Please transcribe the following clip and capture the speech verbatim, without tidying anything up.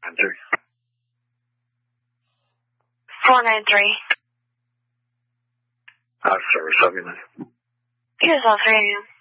nine three. four nine three. Out of service, love you, man. Here's all three of you.